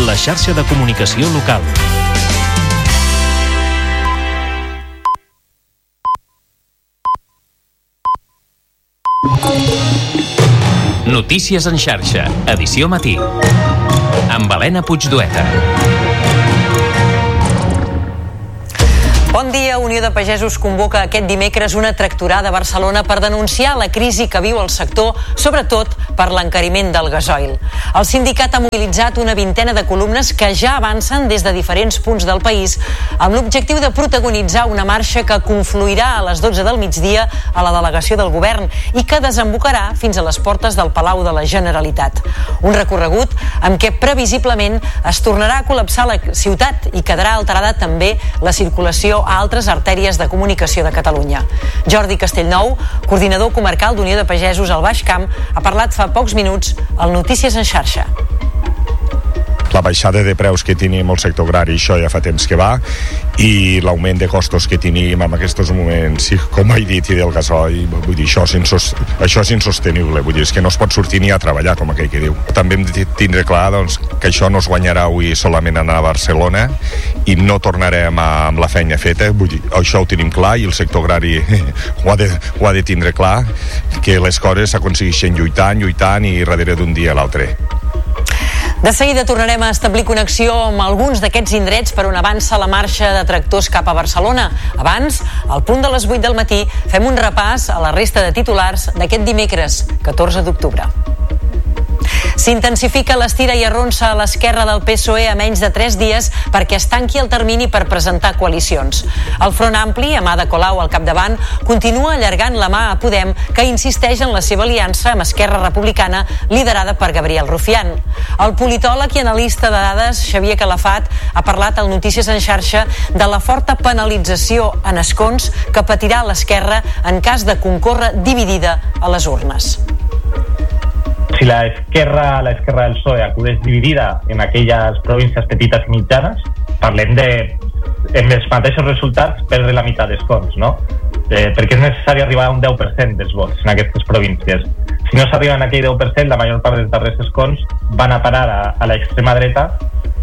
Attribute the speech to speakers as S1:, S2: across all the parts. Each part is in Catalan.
S1: la xarxa de comunicació local. Notícies en xarxa, edició matí, amb Helena Puigdueta.
S2: Bon dia. Unió de Pagesos convoca aquest dimecres una tractorada a Barcelona per denunciar la crisi que viu el sector, sobretot per l'encariment del gasoil. El sindicat ha mobilitzat una vintena de columnes que ja avancen des de diferents punts del país amb l'objectiu de protagonitzar una marxa que confluirà a les 12 del migdia a la delegació del govern i que desembocarà fins a les portes del Palau de la Generalitat. Un recorregut amb què previsiblement es tornarà a col·lapsar la ciutat i quedarà alterada també la circulació a altres artèries de comunicació de Catalunya. Jordi Castellnou, coordinador comarcal d'Unió de Pagesos al Baix Camp, ha parlat fa pocs minuts al Notícies en xarxa.
S3: La baixada de preus que tenim al sector agrari, això ja fa temps que va, i l'augment de costos que tenim en aquests moments, com he dit, i del gasoil, vull dir, això és insostenible, vull dir, és que no es pot sortir ni a treballar, com aquell que diu. També hem de tindre clar, doncs, que això no es guanyarà avui solament anar a Barcelona i no tornarem amb la feina feta, vull dir, això ho tenim clar i el sector agrari ho ha de tindre clar, que les coses s'aconsegueixen lluitant i darrere d'un dia a l'altre.
S2: De seguida tornarem a establir connexió amb alguns d'aquests indrets per on avança la marxa de tractors cap a Barcelona. Abans, al punt de les 8 del matí, fem un repàs a la resta de titulars d'aquest dimecres, 14 d'octubre. S'intensifica l'estira i arronsa a l'esquerra del PSOE a menys de 3 dies perquè es tanqui el termini per presentar coalicions. El Front Ampli, amb Ada Colau al capdavant, continua allargant la mà a Podem, que insisteix en la seva aliança amb Esquerra Republicana, liderada per Gabriel Rufián. El politòleg i analista de dades Xavier Calafat ha parlat al Notícies en xarxa de la forta penalització en escons que patirà l'esquerra en cas de concórrer dividida a les urnes.
S4: Si la esquerra del PSOE acudeix dividida en aquelles províncies petites i mitjanes, parlem amb els mateixos resultats perdre la meitat d'escons, no? Perquè és necessari arribar a un 10% dels vots en aquestes províncies. Si no s'arriba a aquell 10%, la major part dels darrers escons van a parar a l'extrema dreta.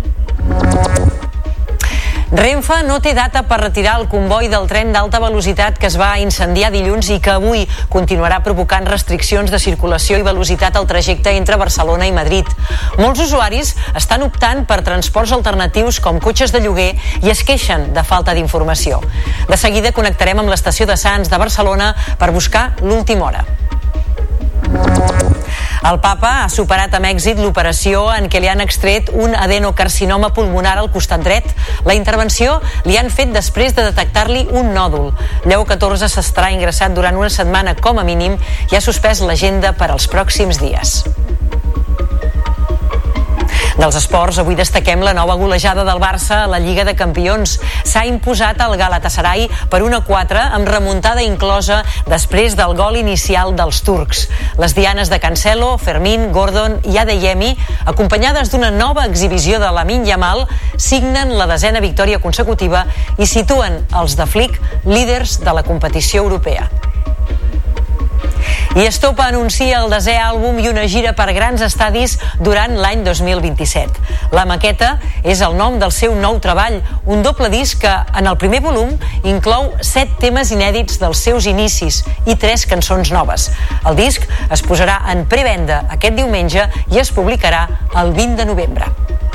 S2: Renfe no té data per retirar el comboi del tren d'alta velocitat que es va incendiar dilluns i que avui continuarà provocant restriccions de circulació i velocitat al trajecte entre Barcelona i Madrid. Molts usuaris estan optant per transports alternatius com cotxes de lloguer i es queixen de falta d'informació. De seguida connectarem amb l'estació de Sants de Barcelona per buscar l'última hora. El papa ha superat amb èxit l'operació en què li han extret un adenocarcinoma pulmonar al costat dret. La intervenció li han fet després de detectar-li un nòdul. Lleó XIV s'estarà ingressat durant una setmana com a mínim i ha suspès l'agenda per als pròxims dies. Dels esports, avui destaquem la nova golejada del Barça a la Lliga de Campions. S'ha imposat el Galatasaray per 1-4 amb remuntada inclosa després del gol inicial dels turcs. Les dianes de Cancelo, Fermín, Gordon i Adeyemi, acompanyades d'una nova exhibició de Lamine Yamal, signen la 10ª victòria consecutiva i situen els de Flick líders de la competició europea. I Estopa anuncia el 10è àlbum i una gira per grans estadis durant l'any 2027. La maqueta és el nom del seu nou treball, un doble disc que, en el primer volum, inclou 7 temes inèdits dels seus inicis i 3 cançons noves. El disc es posarà en prevenda aquest diumenge i es publicarà el 20 de novembre.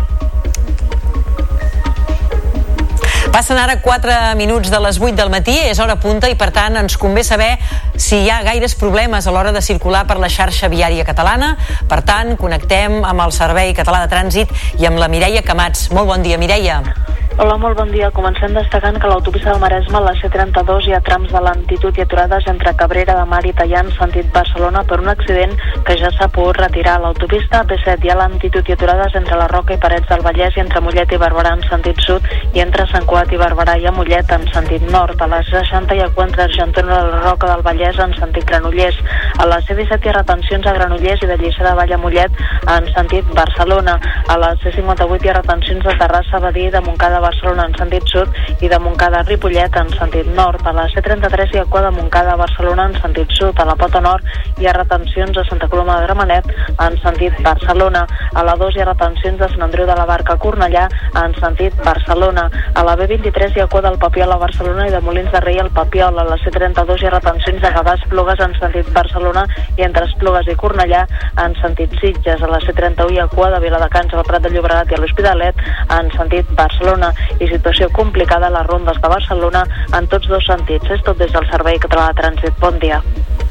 S2: Passen ara 4 minuts de les 8 del matí, és hora punta i per tant ens convé saber si hi ha gaires problemes a l'hora de circular per la xarxa viària catalana. Per tant, connectem amb el Servei Català de Trànsit i amb la Mireia Camats. Molt bon dia, Mireia.
S5: Hola, molt bon dia. Comencem destacant que a l'autopista del Maresme, a la C32, hi ha trams de lentitud i aturades entre Cabrera de Mar i Tallant, sentit Barcelona, per un accident que ja s'ha pogut retirar. A l'autopista B7 hi ha lentitud i aturades entre la Roca i Parets del Vallès i entre Mollet i Barberà en sentit sud i entre Sant Cugat i Barberà i a Mollet en sentit nord. A la C60 hi ha cua entre Argentona i la Roca del Vallès en sentit Granollers. A la C17 hi ha retencions a Granollers i de Lliçà de Vall a Mollet en sentit Barcelona. A la C58 hi ha retencions de Terrassa, Badia i de Montcada Barcelona en sentit sud i de Montcada a Ripollet en sentit nord. A la C33 hi ha cua de Montcada a Barcelona en sentit sud. A la Pota Nord hi ha retencions a Santa Coloma de Gramenet en sentit Barcelona. A la 2 hi ha retencions de Sant Andreu de la Barca a Cornellà en sentit Barcelona. A la B23 hi ha cua del Papiol a Barcelona i de Molins de Rei al Papiol. A la C32 hi ha retencions de Gavà a Esplugues en sentit Barcelona i entre Esplugues i Cornellà en sentit Sitges. A la C31 hi ha cua de Viladecans al Prat de Llobregat i a l'Hospitalet en sentit Barcelona i situació complicada a les rondes de Barcelona en tots dos sentits. És tot des del Servei Català de Trànsit. Bon dia.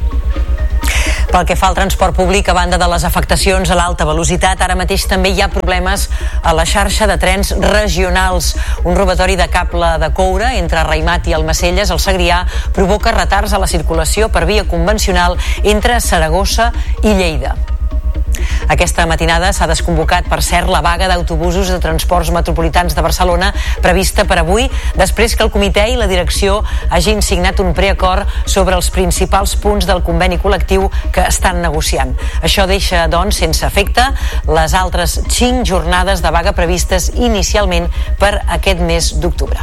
S2: Pel que fa al transport públic, a banda de les afectacions a l'alta velocitat, ara mateix també hi ha problemes a la xarxa de trens regionals. Un robatori de cable de coure entre Raimat i Almacelles, al Segrià, provoca retards a la circulació per via convencional entre Saragossa i Lleida. Aquesta matinada s'ha desconvocat, per cert, la vaga d'autobusos de transports metropolitans de Barcelona prevista per avui, després que el comitè i la direcció hagin signat un preacord sobre els principals punts del conveni col·lectiu que estan negociant. Això deixa, doncs, sense efecte les altres 5 jornades de vaga previstes inicialment per aquest mes d'octubre.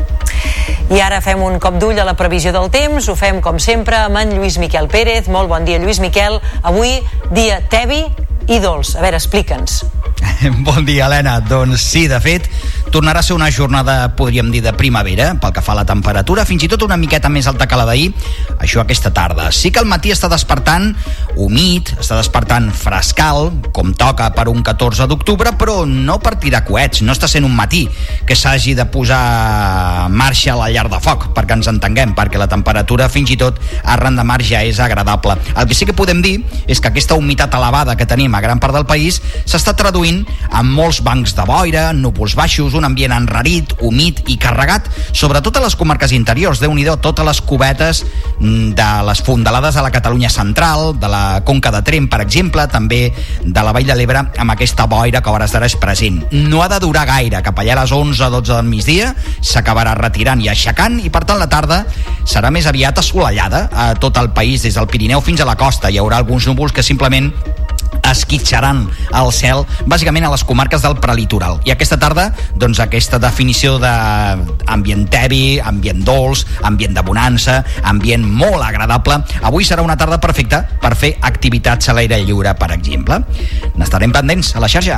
S2: I ara fem un cop d'ull a la previsió del temps. Ho fem, com sempre, amb en Lluís Miquel Pérez. Molt bon dia, Lluís Miquel. Avui, dia tebi i dolç. A veure, explica'ns.
S6: Bon dia, Helena. Doncs sí, de fet, tornarà a ser una jornada, podríem dir, de primavera, pel que fa a la temperatura, fins i tot una miqueta més alta que la d'ahir, això aquesta tarda. Sí que al matí està despertant humit, està despertant frescal, com toca per un 14 d'octubre, però no per tirar coets, no està sent un matí que s'hagi de posar marxa a la llar de foc, perquè ens entenguem, perquè la temperatura fins i tot arran de mar ja és agradable. El que sí que podem dir és que aquesta humitat elevada que tenim a gran part del país s'està traduint amb molts bancs de boira, núvols baixos, un ambient enrarit, humit i carregat, sobretot a les comarques interiors. Déu-n'hi-do, totes les cubetes de les fondalades de la Catalunya central, de la Conca de Tremp, per exemple, també de la Vall de l'Ebre, amb aquesta boira que a hores d'ara és present. No ha de durar gaire, cap allà a les 11-12 del migdia s'acabarà retirant i aixecant, i per tant la tarda serà més aviat assolellada a tot el país, des del Pirineu fins a la costa. Hi haurà alguns núvols que simplement esquitxaran el cel, bàsicament a les comarques del prelitoral. I aquesta tarda, doncs, aquesta definició d'ambient tebi, ambient dolç, ambient de bonança, ambient molt agradable. Avui serà una tarda perfecta per fer activitats a l'aire lliure, per exemple. N'estarem pendents a la xarxa.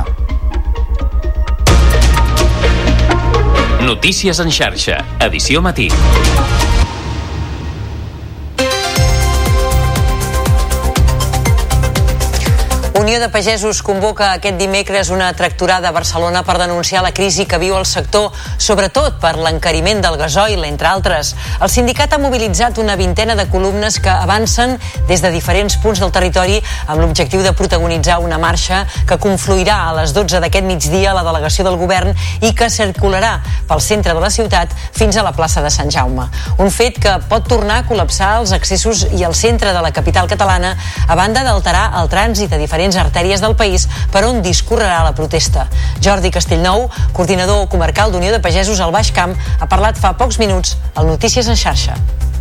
S1: Notícies en xarxa, edició matí.
S2: Unió de Pagesos convoca aquest dimecres una tractorada a Barcelona per denunciar la crisi que viu el sector, sobretot per l'encariment del gasoil, entre altres. El sindicat ha mobilitzat una vintena de columnes que avancen des de diferents punts del territori amb l'objectiu de protagonitzar una marxa que confluirà a les 12 d'aquest migdia a la delegació del govern i que circularà pel centre de la ciutat fins a la plaça de Sant Jaume. Un fet que pot tornar a col·lapsar els accessos i el centre de la capital catalana, a banda d'alterar el trànsit a diferents artèries del país per on discorrerà la protesta. Jordi Castellnou, coordinador comarcal d'Unió de Pagesos al Baix Camp, ha parlat fa pocs minuts al Notícies en xarxa.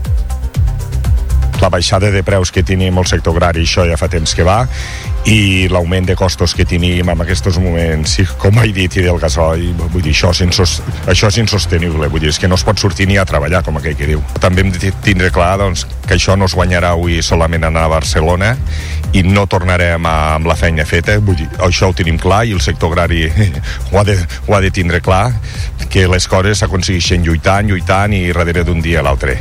S3: La baixada de preus que tenim el sector agrari, això ja fa temps que va, i l'augment de costos que tenim en aquests moments, com he dit, i del gasoil, vull dir, això és insostenible, vull dir, és que no es pot sortir ni a treballar, com aquell que diu. També hem de tindre clar, doncs, que això no es guanyarà avui solament anar a Barcelona i no tornarem amb la feina feta, vull dir, això ho tenim clar i el sector agrari ho ha de tindre clar, que les coses s'aconsegueixen lluitant i darrere d'un dia a l'altre.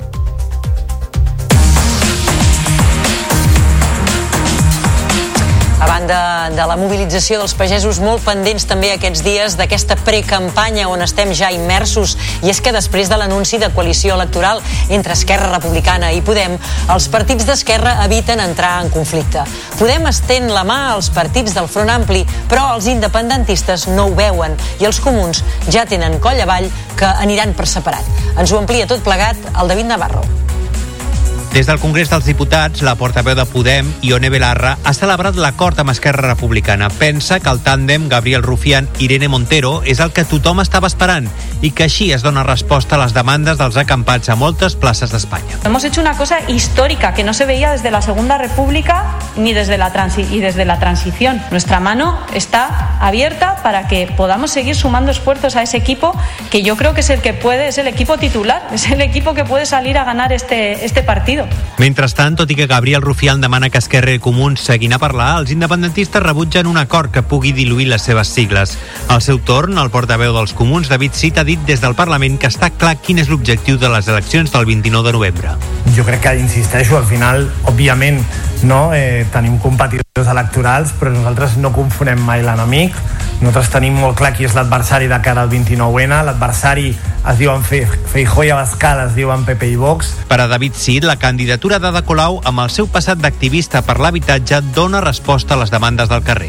S2: A banda de la mobilització dels pagesos, molt pendents també aquests dies d'aquesta precampanya on estem ja immersos, i és que després de l'anunci de coalició electoral entre Esquerra Republicana i Podem, els partits d'Esquerra eviten entrar en conflicte. Podem estén la mà als partits del Front Ampli, però els independentistes no ho veuen i els comuns ja tenen coll avall que aniran per separat. Ens ho amplia tot plegat el David Navarro.
S7: Des del Congrés dels Diputats, la portaveu de Podem, Ione Belarra, ha celebrat l'acord amb Esquerra Republicana. Pensa que el tàndem Gabriel Rufián-Irene Montero és el que tothom estava esperant i que així es dona resposta a les demandes dels acampats a moltes places d'Espanya.
S8: Hemos hecho una cosa histórica que no se veía desde la Segunda República ni desde la transición. Nuestra mano está abierta para que podamos seguir sumando esfuerzos a ese equipo que yo creo que es el equipo titular, es el equipo que puede salir a ganar este partido.
S7: Mentrestant, tot i que Gabriel Rufián demana que Esquerra i Comuns seguin a parlar, els independentistes rebutgen un acord que pugui diluir les seves sigles. Al seu torn, el portaveu dels Comuns, David Cid, ha dit des del Parlament que està clar quin és l'objectiu de les eleccions del 29 de novembre.
S9: Jo crec que, insisteixo, al final, òbviament, no, tenim competidors electorals, però nosaltres no confonem mai l'enemic. Nosaltres tenim molt clar qui és l'adversari de cara al 29N. L'adversari es diuen Feijóo i Abascal, es diuen PP i Vox.
S7: Per a David Cid, la candidatura d'Ada Colau, amb el seu passat d'activista per l'habitatge, dona resposta a les demandes del carrer.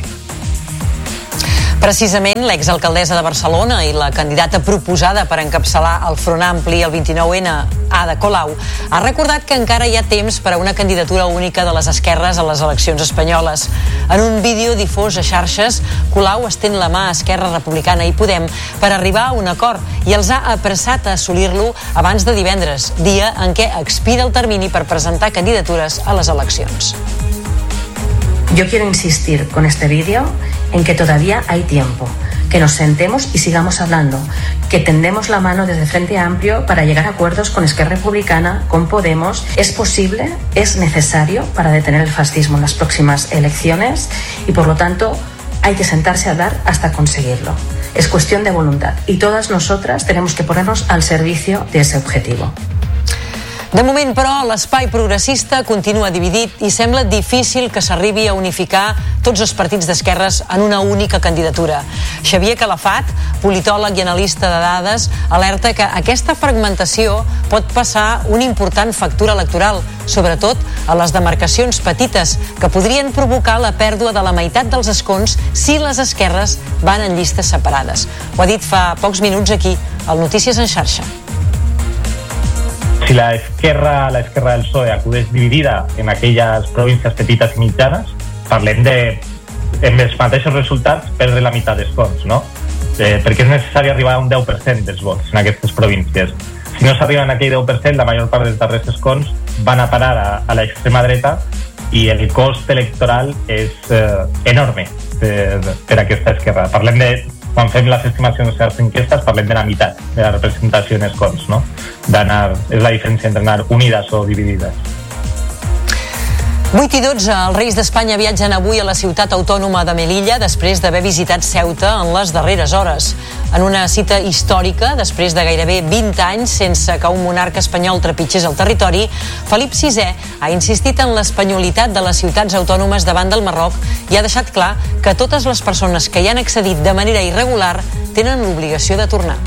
S2: Precisament, l'exalcaldessa de Barcelona i la candidata proposada per encapçalar el Front Ampli el 29N, Ada Colau, ha recordat que encara hi ha temps per a una candidatura única de les esquerres a les eleccions espanyoles. En un vídeo difós a xarxes, Colau estén la mà a Esquerra Republicana i Podem per arribar a un acord i els ha apressat a assolir-lo abans de divendres, dia en què expira el termini per presentar candidatures a les eleccions.
S10: Yo quiero insistir con este vídeo en que todavía hay tiempo, que nos sentemos y sigamos hablando, que tendemos la mano desde Frente Amplio para llegar a acuerdos con Esquerra Republicana, con Podemos. Es posible, es necesario para detener el fascismo en las próximas elecciones y, por lo tanto, hay que sentarse a hablar hasta conseguirlo. Es cuestión de voluntad y todas nosotras tenemos que ponernos al servicio de ese objetivo.
S2: De moment, però, l'espai progressista continua dividit i sembla difícil que s'arribi a unificar tots els partits d'esquerres en una única candidatura. Xavier Calafat, politòleg i analista de dades, alerta que aquesta fragmentació pot passar una important factura electoral, sobretot a les demarcacions petites, que podrien provocar la pèrdua de la meitat dels escons si les esquerres van en llistes separades. Ho ha dit fa pocs minuts aquí, al Notícies en Xarxa.
S4: Si la esquerra del PSOE acudeix dividida en aquelles províncies petites i mitjanes, parlem de, amb els mateixos resultats, perdre la meitat d'escons, no? Perquè és necessari arribar a un 10% dels vots en aquestes províncies. Si no s'arriba a aquell 10%, la major part dels darrers escons van a parar a l'extrema dreta i el cost electoral és enorme per aquesta esquerra. Parlem de, quan fem les estimacions de les enquestes, parlem de la meitat de la representació en escons, no? És la diferència entre anar unides o dividides.
S2: 8 i 12, els Reis d'Espanya viatgen avui a la ciutat autònoma de Melilla després d'haver visitat Ceuta en les darreres hores. En una cita històrica, després de gairebé 20 anys sense que un monarca espanyol trepitgés el territori, Felip VI ha insistit en l'espanyolitat de les ciutats autònomes davant del Marroc i ha deixat clar que totes les persones que hi han accedit de manera irregular tenen l'obligació de tornar.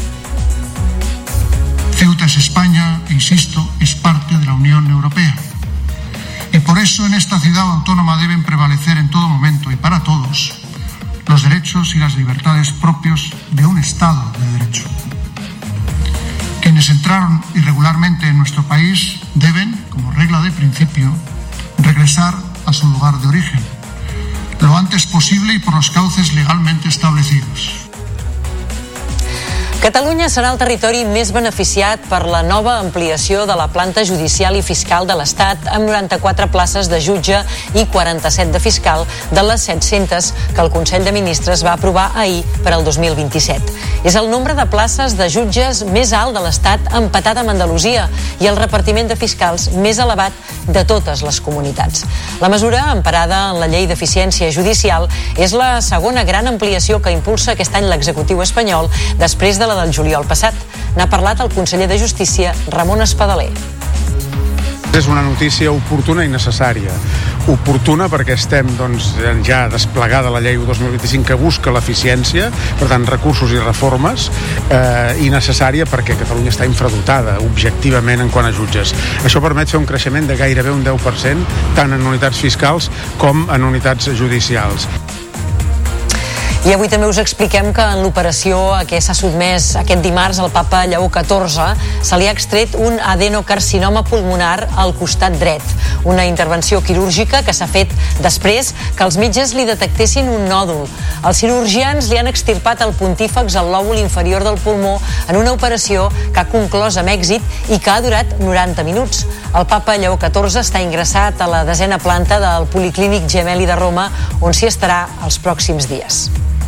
S11: Ceuta es España, insisto, es parte de la Unión Europea. Y por eso en esta ciudad autónoma deben prevalecer en todo momento y para todos los derechos y las libertades propios de un Estado de Derecho. Quienes entraron irregularmente en nuestro país deben, como regla de principio, regresar a su lugar de origen, lo antes posible y por los cauces legalmente establecidos.
S2: Catalunya serà el territori més beneficiat per la nova ampliació de la planta judicial i fiscal de l'Estat amb 94 places de jutge i 47 de fiscal de les 700 que el Consell de Ministres va aprovar ahir per al 2027. És el nombre de places de jutges més alt de l'Estat, empatat amb Andalusia, i el repartiment de fiscals més elevat de totes les comunitats. La mesura, emparada en la llei d'eficiència judicial, és la segona gran ampliació que impulsa aquest any l'executiu espanyol després de la del juliol passat. N'ha parlat el conseller de Justícia, Ramon Espadaler.
S12: És una notícia oportuna i necessària. Oportuna perquè estem ja desplegada la llei 2025 que busca l'eficiència, per tant recursos i reformes, i necessària perquè Catalunya està infradotada objectivament en quant a jutges. Això permet fer un creixement de gairebé un 10% tant en unitats fiscals com en unitats judicials.
S2: I avui també us expliquem que en l'operació a què s'ha sotmès aquest dimarts el papa Lleó XIV se li ha extret un adenocarcinoma pulmonar al costat dret. Una intervenció quirúrgica que s'ha fet després que els metges li detectessin un nòdul. Els cirurgians li han extirpat el pontífex al lòbul inferior del pulmó en una operació que ha conclòs amb èxit i que ha durat 90 minuts. El papa Lleó XIV està ingressat a la 10ª planta del Policlínic Gemelli de Roma, on s'hi estarà els pròxims dies.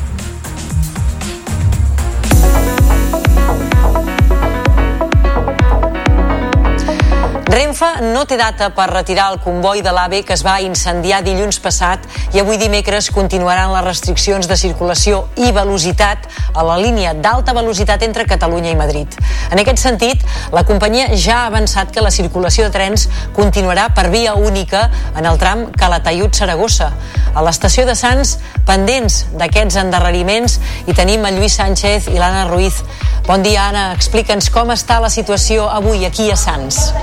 S2: Renfe no té data per retirar el comboi de l'AVE que es va incendiar dilluns passat i avui dimecres continuaran les restriccions de circulació i velocitat a la línia d'alta velocitat entre Catalunya i Madrid. En aquest sentit, la companyia ja ha avançat que la circulació de trens continuarà per via única en el tram Calataiud-Saragossa. A l'estació de Sants, pendents d'aquests endarreriments, hi tenim a Lluís Sánchez i l'Anna Ruiz. Bon dia, Anna. Explica'ns com està la situació avui aquí a Sants.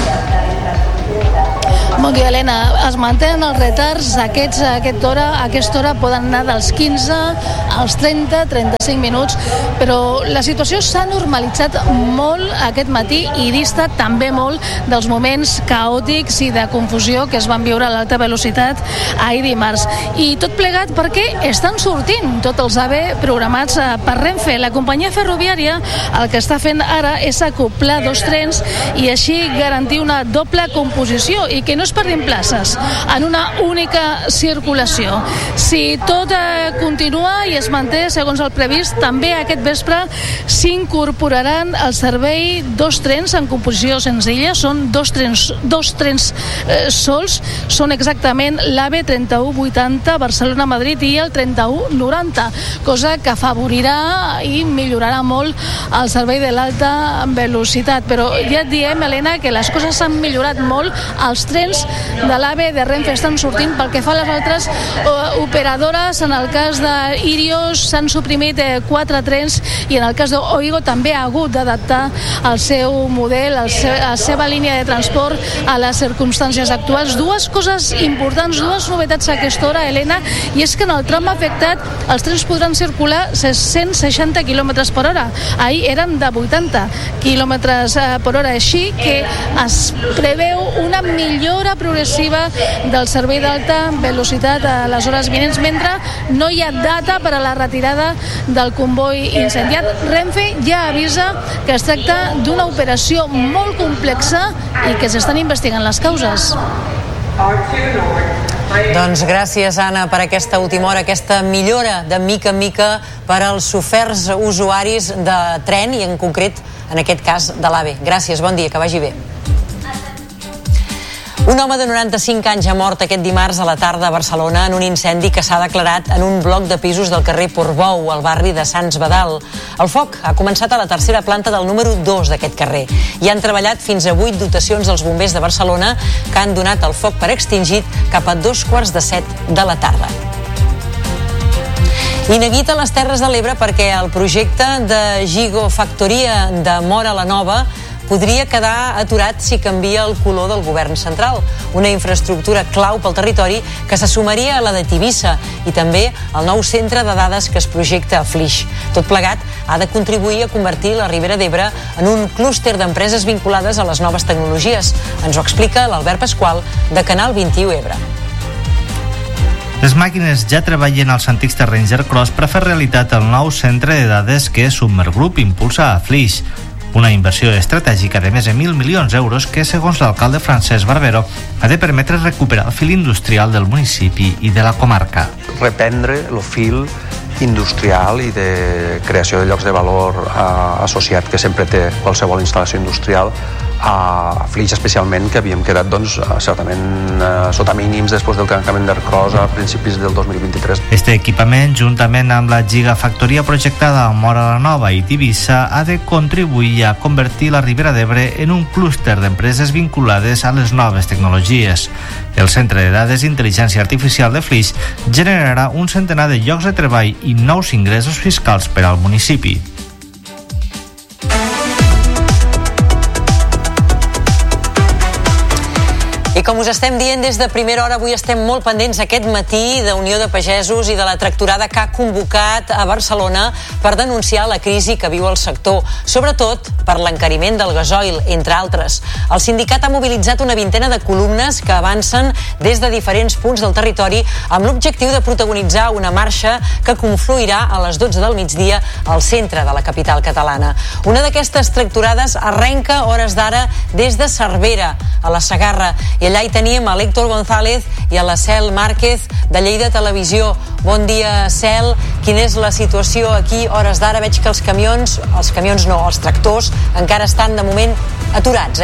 S13: Bon dia, Helena. Es mantenen els retards. A aquesta hora poden anar dels 15 als 30-35 minuts, però la situació s'ha normalitzat molt aquest matí i dista també molt dels moments caòtics i de confusió que es van viure a l'alta velocitat ahir dimarts. I tot plegat perquè estan sortint tots els AVE programats per Renfe. La companyia ferroviària el que està fent ara és acoplar dos trens i així garantir una doble composició i que no es perdin places en una única circulació. Si tot continua i es manté segons el previst, també aquest vespre s'incorporaran al servei dos trens en composició senzilla. Són dos trens sols. Són exactament l'AVE 3180 Barcelona-Madrid i el 3190, cosa que afavorirà i millorarà molt el servei de l'alta velocitat. Però ja et diem, Helena, que les coses s'han millorat molt. Els trens de l'AVE de Renfe estan sortint. Pel que fa a les altres operadores, en el cas d'Irios s'han suprimit 4 trens i en el cas d'Oigo també ha hagut d'adaptar el seu model, la seva línia de transport a les circumstàncies actuals. Dues coses importants, dues novetats a aquesta hora, Helena, i és que en el tram afectat els trens podran circular 160 km per hora. Ahir eren de 80 km per hora, així que es preveu una millora progressiva del servei d'alta velocitat a les hores vinents, mentre no hi ha data per a la retirada del comboi incendiat. Renfe ja avisa que es tracta d'una operació molt complexa i que s'estan investigant les causes.
S2: Doncs gràcies, Anna, per aquesta última hora, aquesta millora de mica en mica per als oferts usuaris de tren i en concret, en aquest cas, de l'AVE. Gràcies, bon dia, que vagi bé. Un home de 95 anys ha mort aquest dimarts a la tarda a Barcelona en un incendi que s'ha declarat en un bloc de pisos del carrer Portbou, al barri de Sants Badal. El foc ha començat a la tercera planta del número 2 d'aquest carrer. Hi han treballat fins a 8 dotacions dels bombers de Barcelona que han donat el foc per extingit cap a 2:45 de la tarda. I neguit a les Terres de l'Ebre perquè el projecte de gigafactoria de Móra la Nova podria quedar aturat si canvia el color del govern central. Una infraestructura clau pel territori que se sumaria a la de Tivissa i també al nou centre de dades que es projecta a Flix. Tot plegat ha de contribuir a convertir la Ribera d'Ebre en un clúster d'empreses vinculades a les noves tecnologies. Ens ho explica l'Albert Pasqual, de Canal 21 Ebre.
S14: Les màquines ja treballen als antics terrenys d'Ercros per fer realitat el nou centre de dades que Submergroup impulsa a Flix. Una inversió estratègica de més de 1.000 milions d'euros que, segons l'alcalde Francesc Barbero, ha de permetre recuperar el fil industrial del municipi i de la comarca.
S15: Reprendre el fil industrial i de creació de llocs de valor associat que sempre té qualsevol instal·lació industrial a Flix especialment, que havíem quedat certament sota mínims després del tancament d'Ercros a principis del 2023.
S14: Este equipament, juntament amb la gigafactoria projectada a Móra la Nova i Tivissa, ha de contribuir a convertir la Ribera d'Ebre en un clúster d'empreses vinculades a les noves tecnologies. El Centre de Dades d'Intel·ligència Artificial de Flix generarà un centenar de llocs de treball i nous ingressos fiscals per al municipi.
S2: I com us estem dient des de primera hora, avui estem molt pendents aquest matí de Unió de Pagesos i de la tractorada que ha convocat a Barcelona per denunciar la crisi que viu el sector, sobretot per l'encariment del gasoil, entre altres. El sindicat ha mobilitzat una vintena de columnes que avancen des de diferents punts del territori amb l'objectiu de protagonitzar una marxa que confluirà a les 12 del migdia al centre de la capital catalana. Una d'aquestes tractorades arrenca hores d'ara des de Cervera, a la Segarra, i allà hi tenim a l'Héctor González i a la Cel Márquez de Lleida Televisió. Bon dia, Cel. Quina és la situació aquí hores d'ara? Veig que els tractors encara estan de moment aturats,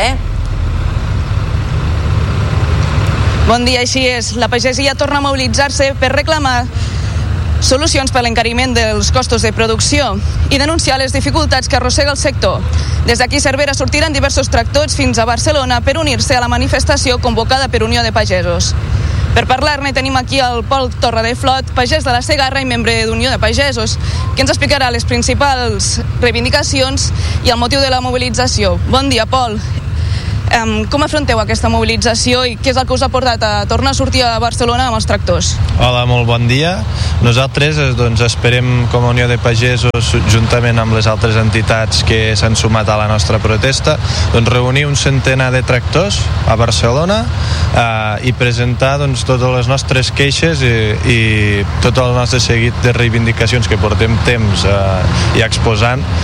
S16: Bon dia, així és. La pagesia torna a mobilitzar-se per reclamar solucions per l'encariment dels costos de producció i denunciar les dificultats que arrossega el sector. Des d'aquí Cervera sortiran diversos tractors fins a Barcelona per unir-se a la manifestació convocada per Unió de Pagesos. Per parlar-ne tenim aquí el Pol Torradeflot, pagès de la Segarra i membre d'Unió de Pagesos, que ens explicarà les principals reivindicacions i el motiu de la mobilització. Bon dia, Pol. Com afronteu aquesta mobilització i què és el que us ha portat a tornar a sortir a Barcelona amb els tractors?
S17: Hola, molt bon dia. Nosaltres esperem, com a Unió de Pagesos, juntament amb les altres entitats que s'han sumat a la nostra protesta, reunir un centenar de tractors a Barcelona i presentar totes les nostres queixes i tot el nostre seguit de reivindicacions que portem temps ja exposant